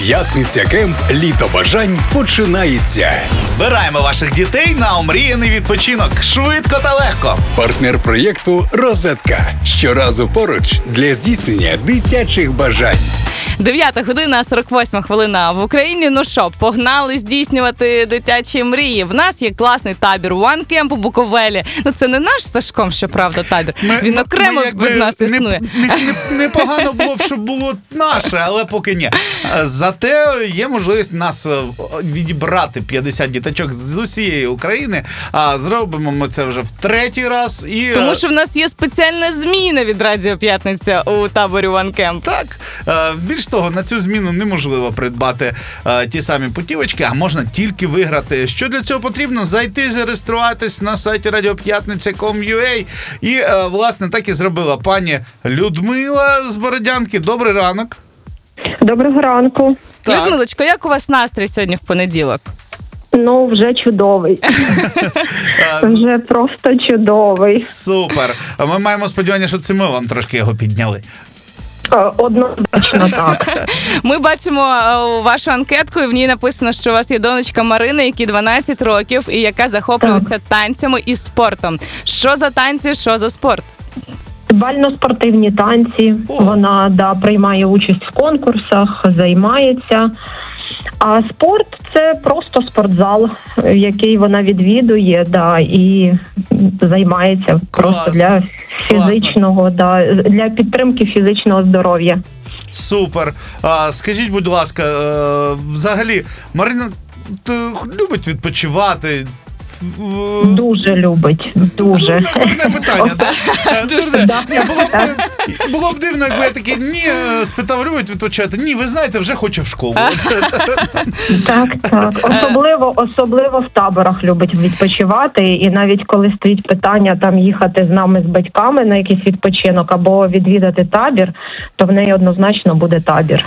П'ятниця Кемп Літо бажань починається. Збираємо ваших дітей на омріяний відпочинок. Швидко та легко. Партнер проєкту «Розетка». Щоразу поруч для здійснення дитячих бажань. 9 година, 48 хвилина в Україні. Ну що, погнали здійснювати дитячі мрії. В нас є класний табір One Camp у Буковелі. Ну це не наш з Сашком, щоправда, табір. Він окремо від нас існує. Непогано було б, щоб було наше, але поки ні. Зате є можливість нас відібрати 50 діточок з усієї України. А зробимо ми це вже в третій раз. Тому що в нас є спеціальна зміна від Радіо П'ятниця у таборі One Camp. Так. Більш того, на цю зміну неможливо придбати ті самі путівочки, а можна тільки виграти. Що для цього потрібно? Зайти, зареєструватись на сайті radiopятниця.com.ua. І, власне, так і зробила пані Людмила з Бородянки. Добрий ранок. Доброго ранку. Так. Людмилочко, як у вас настрій сьогодні в понеділок? Ну, вже чудовий. Вже просто чудовий. Супер. Ми маємо сподівання, що це ми вам трошки його підняли. Однозначно так. Ми бачимо вашу анкетку, і в ній написано, що у вас є донечка Марина, якій 12 років, і яка захоплюється танцями і спортом. Що за танці, що за спорт? Бально-спортивні танці. Вона приймає участь в конкурсах, займається. А спорт – це просто спортзал, який вона відвідує, і займається просто для фізичного, для підтримки фізичного здоров'я. Супер. Скажіть, будь ласка, взагалі, Марина любить відпочивати? Дуже любить, дуже. Одне питання, так? Було б дивно, якби я такий, спитав, любить відпочивати? Ні, ви знаєте, вже хоче в школу. Так. Особливо в таборах любить відпочивати. І навіть коли стоїть питання там їхати з нами з батьками на якийсь відпочинок або відвідати табір, то в неї однозначно буде табір.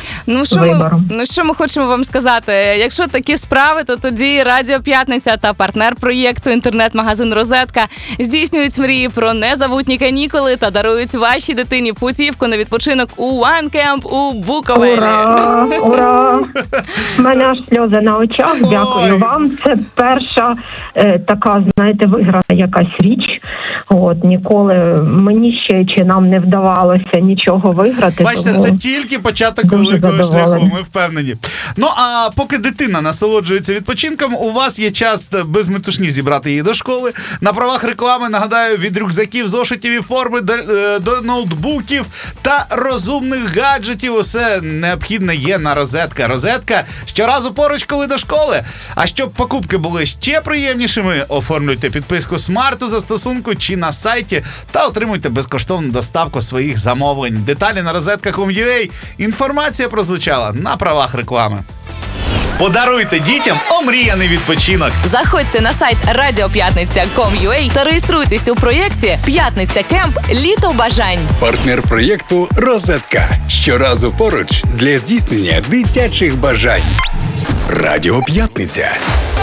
Що ми хочемо вам сказати? Якщо такі справи, то тоді Радіо П'ятниця та партнер проєкту інтернет-магазин «Розетка» здійснюють мрії про незабутні канікули та дарують вашій дитині путівку на відпочинок у One Camp у Буковелі. Ура! Ура! У мене аж сльози на очах. Дякую вам. Це перша така, знаєте, виграна якась річ. Ніколи мені ще чи нам не вдавалося нічого виграти. Бачите, це тільки початок великого шляху, ми впевнені. Ну, а поки дитина насолоджується відпочинком, у вас є час без метушні зібрати її до школи. На правах реклами, нагадаю, від рюкзаків, зошитів і форми до ноутбуків та розумних гаджетів усе необхідне є на «Розетка». «Розетка» щоразу поруч, коли до школи. А щоб покупки були ще приємнішими, оформлюйте підписку смарту застосунку чи на сайті та отримуйте безкоштовну доставку своїх замовлень. Деталі на rozetka.com.ua. Інформація прозвучала на правах реклами. Подаруйте дітям омріяний відпочинок. Заходьте на сайт radiopятниця.com.ua та реєструйтесь у проєкті «П'ятниця Кемп. Літо бажань». Партнер проєкту «Розетка». Щоразу поруч для здійснення дитячих бажань. Радіо П'ятниця.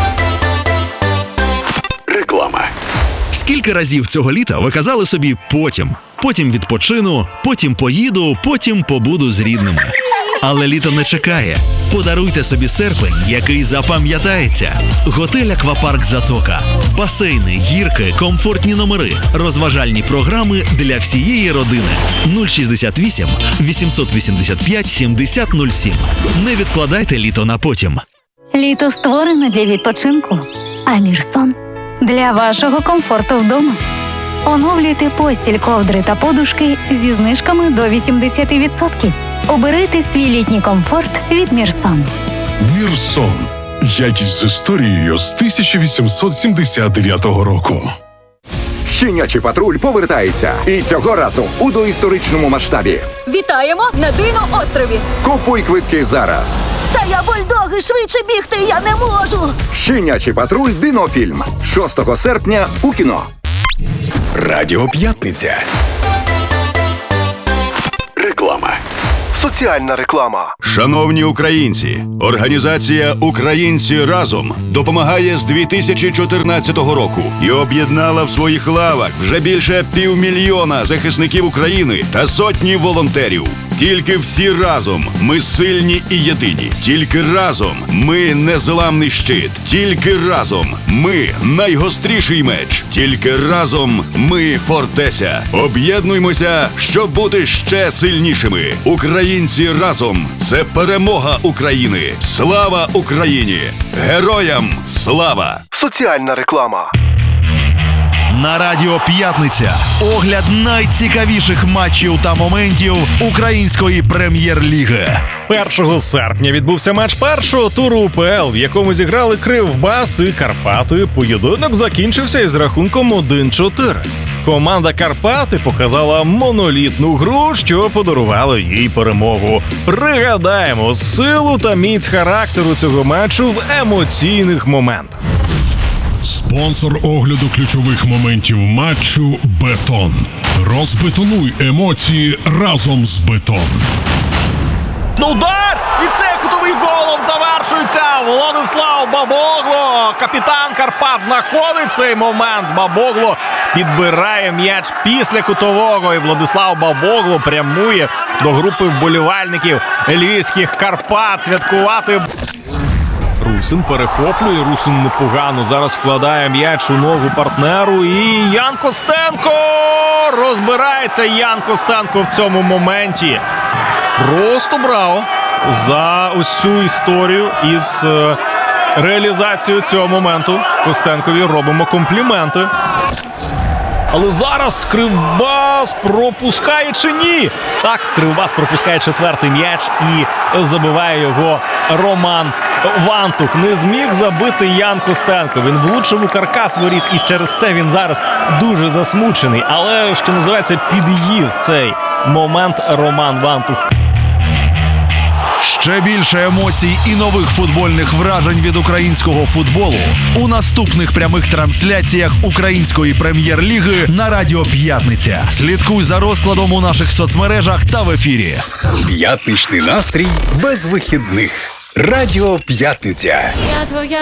Реклама. Скільки разів цього літа ви казали собі «потім відпочину, потім поїду, потім побуду з рідними». Але літо не чекає. Подаруйте собі серпень, який запам'ятається. Готель «Аквапарк Затока». Басейни, гірки, комфортні номери, розважальні програми для всієї родини. 068 885 7007. Не відкладайте літо на потім. Літо створене для відпочинку, а Мірсон – для вашого комфорту вдома. Оновлюйте постіль, ковдри та подушки зі знижками до 80%. Оберите свій літній комфорт від Мірсон. Мірсон. Якість з історією з 1879 року. Щенячий патруль повертається. І цього разу у доісторичному масштабі. Вітаємо на Дино-острові. Купуй квитки зараз. Та я бульдоги, швидше бігти я не можу. Щенячий патруль Динофільм. 6 серпня у кіно. Радіо П'ятниця. Реклама. Соціальна реклама. Шановні українці, організація «Українці разом» допомагає з 2014 року і об'єднала в своїх лавах вже більше 500 000 захисників України та сотні волонтерів. Тільки всі разом ми сильні і єдині. Тільки разом ми незламний щит. Тільки разом ми найгостріший меч. Тільки разом ми фортеця. Об'єднуймося, щоб бути ще сильнішими. Українці разом – це перемога України. Слава Україні! Героям слава! Соціальна реклама. На Радіо П'ятниця огляд найцікавіших матчів та моментів української прем'єр-ліги. 1 серпня відбувся матч першого туру УПЛ, в якому зіграли Кривбас і Карпати. Поєдинок закінчився із рахунком 1-4. Команда Карпати показала монолітну гру, що подарувало їй перемогу. Пригадаємо силу та міць характеру цього матчу в емоційних моментах. Спонсор огляду ключових моментів матчу «Бетон». Розбетонуй емоції разом з «Бетон». Удар! І це кутовий голом завершується! Владислав Бабогло! Капітан Карпат знаходить цей момент. Бабогло підбирає м'яч після кутового. І Владислав Бабогло прямує до групи вболівальників львівських Карпат святкувати. Русин перехоплює, Русин непогано зараз вкладає м'яч у ногу партнеру, і Ян Костенко! Розбирається Ян Костенко в цьому моменті. Просто браво за ось цю історію із реалізацією цього моменту. Костенкові робимо компліменти. Але зараз Кривбас пропускає чи ні? Так, Кривбас пропускає четвертий м'яч і забиває його Роман Вантух. Не зміг забити Ян Костенко. Він влучив у каркас воріт, і через це він зараз дуже засмучений. Але, що називається, під'їв цей момент Роман Вантух. Ще більше емоцій і нових футбольних вражень від українського футболу у наступних прямих трансляціях української прем'єр-ліги на Радіо П'ятниця. Слідкуй за розкладом у наших соцмережах та в ефірі. П'ятничний настрій без вихідних. Радіо П'ятниця.